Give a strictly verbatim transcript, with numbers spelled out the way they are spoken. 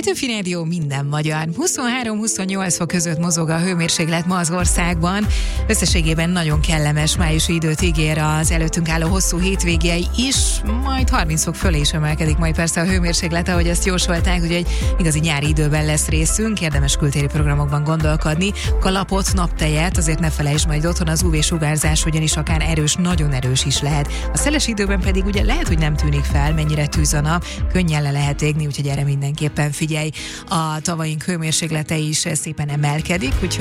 Petőfi Rádió, minden magyar. huszonhárom-huszonnyolc fok között mozog a hőmérséklet ma az országban. Összességében nagyon kellemes májusi időt ígér az előttünk álló hosszú hétvégé is, majd harminc fok fölé is emelkedik majd persze a hőmérséklet, ahogy ezt jósolták, úgyhogy igazi nyári időben lesz részünk, érdemes kültéri programokban gondolkodni. Kalapot, naptejet, azért ne felejtsd majd otthon, az ú vé-sugárzás ugyanis akár erős, nagyon erős is lehet. A szeles időben pedig ugye lehet, hogy nem tűnik fel, mennyire tűz a nap, könnyen le lehet égni, úgyhogy erre mindenképpen figyelj. A tavaink hőmérséklete is szépen emelkedik, úgyhogy